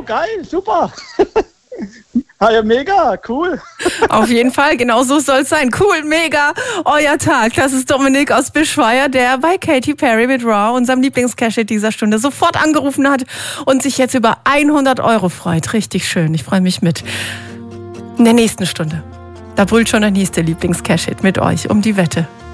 geil, super. Ja, mega, cool. Auf jeden Fall, genau so soll es sein. Cool, mega, euer Tag. Das ist Dominik aus Bischweier, der bei Katy Perry mit Raw, unserem Lieblingscash-Hit dieser Stunde, sofort angerufen hat und sich jetzt über 100 € freut. Richtig schön, ich freue mich mit. In der nächsten Stunde, da brüllt schon der nächste Lieblingscash-Hit mit euch um die Wette.